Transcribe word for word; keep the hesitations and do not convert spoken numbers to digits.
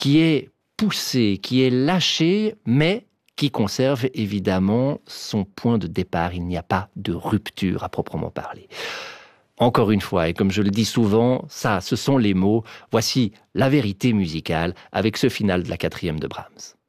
qui est poussé, qui est lâché, mais qui conserve évidemment son point de départ. Il n'y a pas de rupture à proprement parler. Encore une fois, et comme je le dis souvent, ça, ce sont les mots. Voici la vérité musicale avec ce final de la quatrième de Brahms.